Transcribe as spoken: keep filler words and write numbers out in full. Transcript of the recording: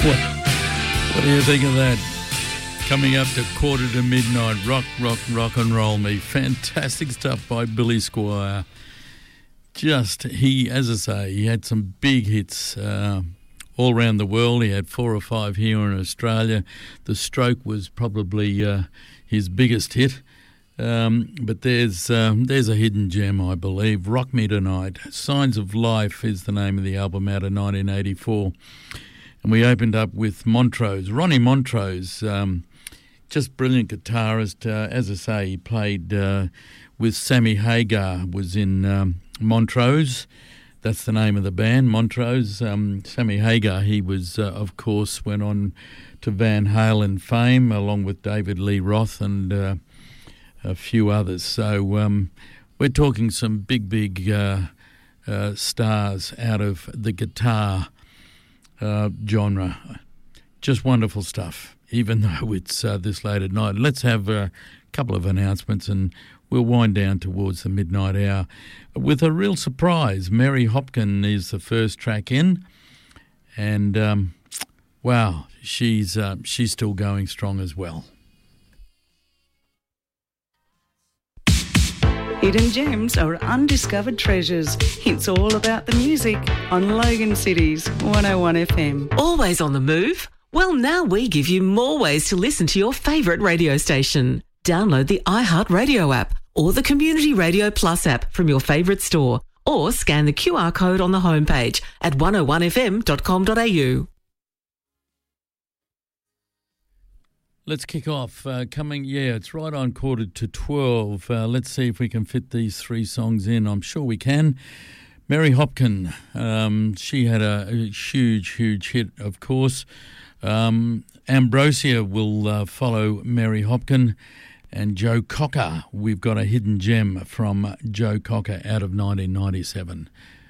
What, what do you think of that? Coming up to quarter to midnight, rock, rock, rock and roll me. Fantastic stuff by Billy Squier. Just, he, as I say, he had some big hits uh, all around the world. He had four or five here in Australia. The Stroke was probably uh, his biggest hit. Um, but there's um, there's a hidden gem, I believe. Rock Me Tonight. Signs of Life is the name of the album out of nineteen eighty-four. And we opened up with Montrose. Ronnie Montrose, um, just brilliant guitarist. Uh, as I say, he played uh, with Sammy Hagar, was in um, Montrose. That's the name of the band, Montrose. Um, Sammy Hagar, he was, uh, of course, went on to Van Halen fame, along with David Lee Roth and uh, a few others. So um, we're talking some big, big uh, uh, stars out of the guitar Uh, genre. Just wonderful stuff, even though it's uh, this late at night. Let's have a couple of announcements and we'll wind down towards the midnight hour with a real surprise. Mary Hopkin is the first track in, and um, wow, she's uh, she's still going strong as well. Hidden gems are undiscovered treasures. It's all about the music on Logan City's one oh one F M. Always on the move? Well, now we give you more ways to listen to your favourite radio station. Download the iHeartRadio app or the Community Radio Plus app from your favourite store, or scan the Q R code on the homepage at one oh one f m dot com dot a u. Let's kick off. Uh, coming, yeah, it's right on quarter to twelve. Uh, let's see if we can fit these three songs in. I'm sure we can. Mary Hopkin, um, she had a, a huge, huge hit, of course. Um, Ambrosia will uh, follow Mary Hopkin. And Joe Cocker, we've got a hidden gem from Joe Cocker out of nineteen ninety-seven.